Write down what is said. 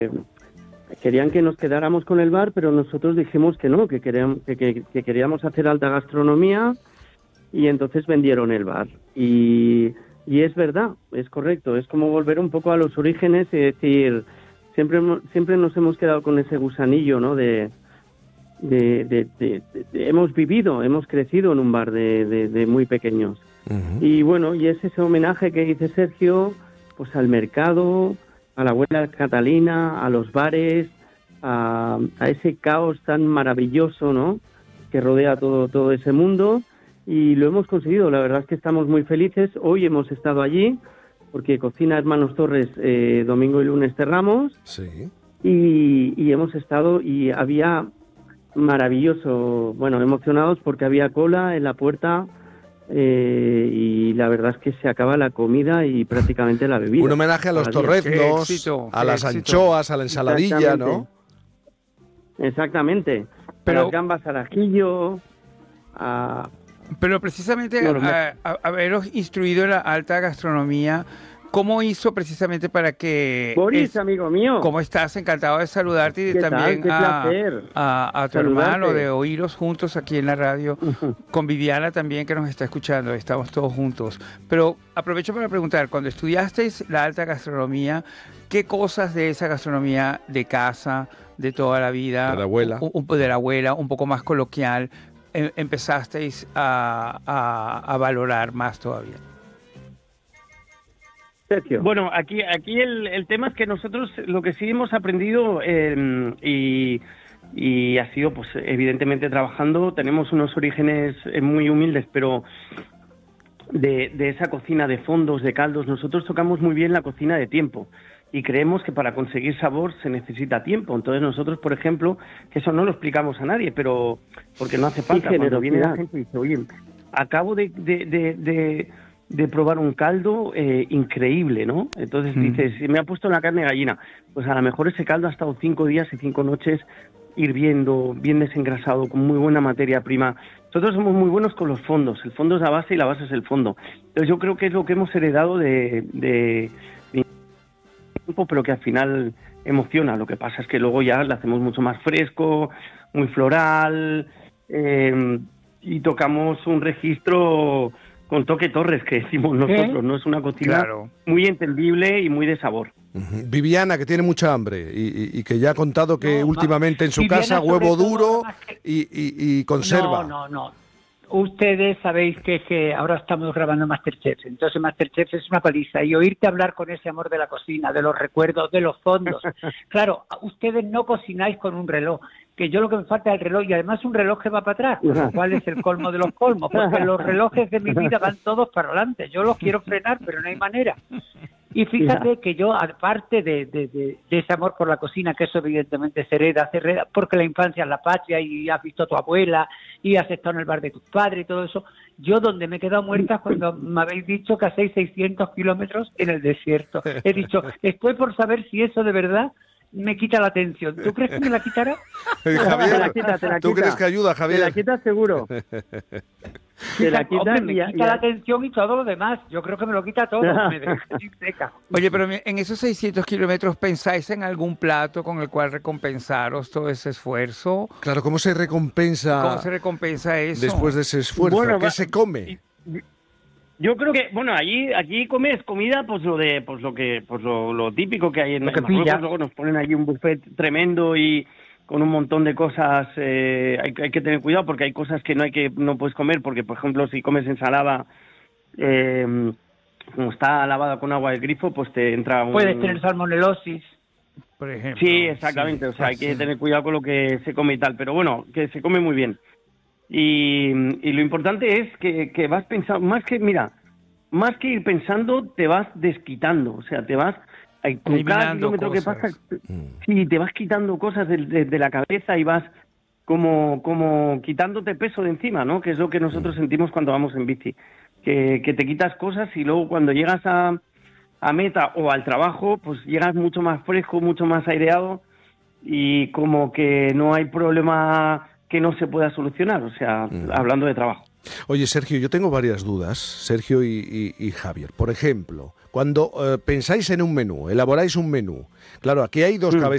querían que nos quedáramos con el bar, pero nosotros dijimos que no, que queríamos hacer alta gastronomía, y entonces vendieron el bar. Y es verdad, es correcto, es como volver un poco a los orígenes y decir, siempre nos hemos quedado con ese gusanillo, ¿no? Hemos vivido, hemos crecido en un bar de muy pequeños. Uh-huh. Y bueno, y es ese homenaje que dice Sergio, pues al mercado, a la abuela Catalina, a los bares, a ese caos tan maravilloso, ¿no?, que rodea todo ese mundo, y lo hemos conseguido. La verdad es que estamos muy felices. Hoy hemos estado allí, porque Cocina Hermanos Torres, domingo y lunes cerramos, sí. Y hemos estado, y había maravilloso, bueno, emocionados porque había cola en la puerta, y la verdad es que se acaba la comida y prácticamente la bebida. Un homenaje a los torreznos, a las anchoas, a la ensaladilla, ¿no? Exactamente. Pero a las gambas al ajillo, Pero precisamente haberos instruido en la alta gastronomía, ¿cómo hizo precisamente para que... Boris, amigo mío. ¿Cómo estás? Encantado de saludarte y de también a tu hermano, de oíros juntos aquí en la radio, con Viviana también, que nos está escuchando. Estamos todos juntos. Pero aprovecho para preguntar, cuando estudiasteis la alta gastronomía, ¿qué cosas de esa gastronomía de casa, de toda la vida, de la abuela, un poco más coloquial, empezasteis a valorar más todavía? Sergio. Bueno, aquí el tema es que nosotros lo que sí hemos aprendido, y ha sido, pues evidentemente trabajando, tenemos unos orígenes muy humildes, pero de esa cocina de fondos, de caldos, nosotros tocamos muy bien la cocina de tiempo. Y creemos que para conseguir sabor se necesita tiempo. Entonces nosotros, por ejemplo, que eso no lo explicamos a nadie, pero porque no hace falta. Cuando viene la gente y dice, oye, acabo de probar un caldo increíble, ¿no? Entonces dices, me ha puesto la carne gallina. Pues a lo mejor ese caldo ha estado 5 días y 5 noches hirviendo, bien desengrasado, con muy buena materia prima. Nosotros somos muy buenos con los fondos. El fondo es la base y la base es el fondo. Entonces yo creo que es lo que hemos heredado de tiempo, pero que al final emociona. Lo que pasa es que luego ya lo hacemos mucho más fresco, muy floral, y tocamos un registro con toque Torres, que decimos nosotros, ¿no? Es una cocina muy entendible y muy de sabor. Uh-huh. Viviana, que tiene mucha hambre y que ya ha contado que últimamente en su casa huevo duro y conserva. No. Ustedes sabéis que ahora estamos grabando Masterchef, entonces Masterchef es una paliza, y oírte hablar con ese amor de la cocina, de los recuerdos, de los fondos. Claro, ustedes no cocináis con un reloj, que yo lo que me falta es el reloj, y además un reloj que va para atrás, lo cual es el colmo de los colmos, porque los relojes de mi vida van todos para adelante. Yo los quiero frenar, pero no hay manera. Y fíjate que yo, aparte de ese amor por la cocina, que eso evidentemente se hereda, porque la infancia es la patria, y has visto a tu abuela, y has estado en el bar de tus padres y todo eso, yo donde me he quedado muerta es cuando me habéis dicho que hacéis 600 kilómetros en el desierto. He dicho, estoy por saber si eso de verdad me quita la atención. ¿Tú crees que me la quitará? Javier, te la quita. ¿Tú crees que ayuda, Javier? Te la quita seguro. Te la quita, hombre, me quita la atención y todo lo demás. Yo creo que me lo quita todo. Me deja seca. Oye, pero en esos 600 kilómetros, ¿pensáis en algún plato con el cual recompensaros todo ese esfuerzo? Claro, ¿cómo se recompensa? ¿Cómo se recompensa eso? Después de ese esfuerzo, bueno, ¿qué se come? Yo creo que, bueno, aquí comes comida, pues lo típico que hay en Marruecos. Luego nos ponen allí un buffet tremendo y con un montón de cosas. Hay que tener cuidado porque hay cosas que no puedes comer, porque por ejemplo si comes ensalada, como está lavada con agua del grifo, pues te entra puedes tener salmonelosis, por ejemplo. Sí, exactamente. Sí, o sea, hay que tener cuidado con lo que se come y tal, pero bueno, que se come muy bien. Y lo importante es que vas pensando, más que ir pensando, te vas desquitando, o sea, te vas con cada kilómetro que pasa, sí, te vas quitando cosas de la cabeza y vas como quitándote peso de encima, ¿no? Que es lo que nosotros sentimos cuando vamos en bici, que te quitas cosas y luego cuando llegas a meta o al trabajo, pues llegas mucho más fresco, mucho más aireado, y como que no hay problema que no se pueda solucionar, o sea, hablando de trabajo. Oye, Sergio, yo tengo varias dudas, Sergio y Javier. Por ejemplo, cuando pensáis en un menú, elaboráis un menú, claro, aquí hay dos